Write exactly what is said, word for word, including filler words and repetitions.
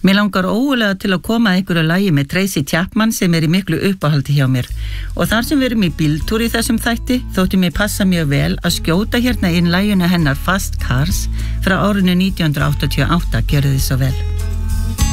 Mér langar ógulega til að koma að einhverju lagi með Tracy Chapman sem er í miklu uppáhaldi hjá mér og þar sem við erum í bíltúr í þessum þætti þótti mér passa mjög vel að skjóta hérna inn laginu hennar Fast Cars frá árinu nítján hundruð áttatíu og átta, gjörðu þið svo vel.